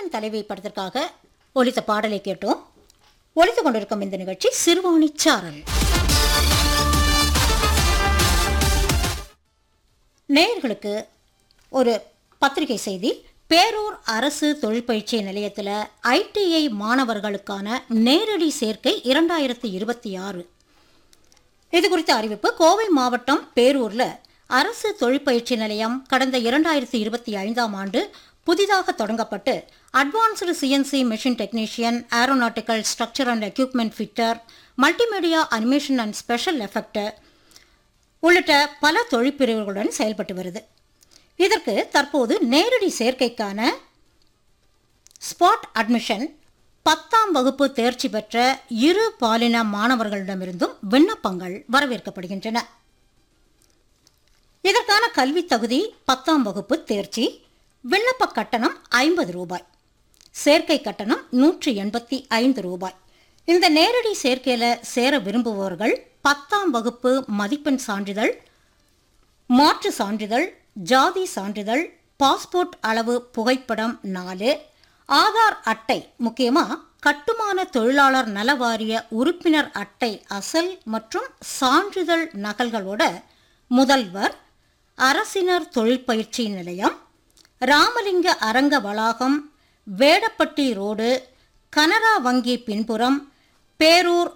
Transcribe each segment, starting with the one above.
தலைவன் தலைவி படத்திற்காக ஒலித்த பாடலை கேட்டோம். ஒலித்துக் கொண்டிருக்கும் இந்த நிகழ்ச்சி சிறுவாணி சாரல். நேயர்களுக்கு ஒரு பத்திரிகை செய்தி. பேரூர் அரசு தொழிற்பயிற்சி நிலையத்தில் ITI மாணவர்களுக்கான நேரடி சேர்க்கை 2026. இது குறித்த அறிவிப்பு. கோவை மாவட்டம் பேரூரில் அரசு தொழிற்பயிற்சி நிலையம் கடந்த 2025ஆம் ஆண்டு புதிதாக தொடங்கப்பட்டு advanced CNC machine technician, aeronautical structure and equipment fitter, multimedia animation and special effect உள்ளிட்ட பல தொழிற்பிரிவுகளுடன் செயல்பட்டு வருது. இதற்கு தற்போது நேரடி சேர்க்கைக்கான ஸ்பாட் அட்மிஷன் 10ஆம் வகுப்பு தேர்ச்சி பெற்ற இரு பாலின மாணவர்களிடமிருந்தும் விண்ணப்பங்கள் வரவேற்கப்படுகின்றன. இதற்கான கல்வி தகுதி 10ஆம் வகுப்பு தேர்ச்சி. விண்ணப்ப கட்டணம் 50 ரூபாய். சேர்க்கை கட்டணம் 185 ரூபாய். இந்த நேரடி சேர்க்கையில் சேர விரும்புபவர்கள் 10ஆம் வகுப்பு மதிப்பெண் சான்றிதழ், மாற்று சான்றிதழ், ஜாதி சான்றிதழ், பாஸ்போர்ட் அளவு புகைப்படம் 4, ஆதார் அட்டை, முக்கியமாக கட்டுமான தொழிலாளர் நல வாரிய உறுப்பினர் அட்டை அசல் மற்றும் சான்றிதழ் நகல்களோட முதல்வர், அரசினர் தொழிற்பயிற்சி நிலையம், ராமலிங்க அரங்க வளாகம், வேடப்பட்டி ரோடு, கனரா வங்கி பின்புறம், பேரூர்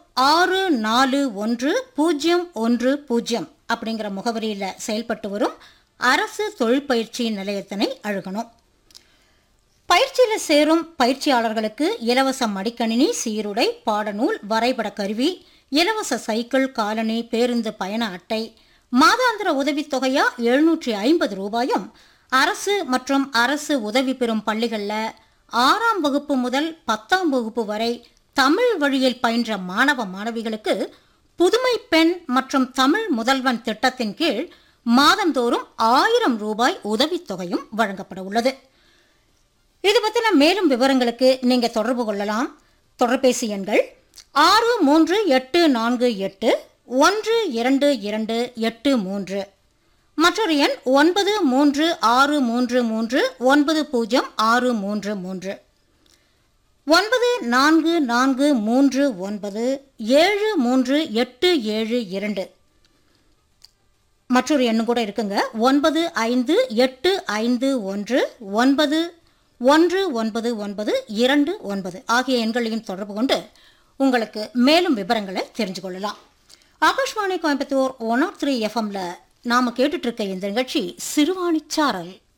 641010 அப்படிங்கிற முகவரியில் செயல்பட்டு வரும் அரசு தொழிற்பயிற்சி நிலையத்தினை அணுகணும். பயிற்சியில் சேரும் பயிற்சியாளர்களுக்கு இலவச மடிக்கணினி, சீருடை, பாடநூல், வரைபட கருவி, இலவச சைக்கிள், காலணி, பேருந்து பயண அட்டை, மாதாந்திர உதவித்தொகையா 750 ரூபாயும், அரசு மற்றும் அரசு உதவி பெறும் பள்ளிகளில் 6ஆம் வகுப்பு முதல் 10ஆம் வகுப்பு வரை தமிழ் வழியில் பயின்ற மாணவ மாணவிகளுக்கு புதுமை பெண் மற்றும் தமிழ் முதல்வன் திட்டத்தின் கீழ் மாதந்தோறும் 1000 ரூபாய் உதவித்தொகையும் வழங்கப்பட உள்ளது. இது பற்றின மேலும் விவரங்களுக்கு நீங்கள் தொடர்பு கொள்ளலாம். தொலைபேசி எண்கள் 6348122283, மற்றொரு எண் 9363390633, 9443973872, மற்றொரு எண்ணு கூட இருக்குங்க 9585191929 ஆகிய எண்களையும் தொடர்பு கொண்டு உங்களுக்கு மேலும் விவரங்களை தெரிஞ்சு கொள்ளலாம். ஆகாஷ்வாணி கோயம்புத்தூர் 103 FMல நாம கேட்டுட்டு இருக்க இந்த நிகழ்ச்சி சிறுவாணி சாரல்.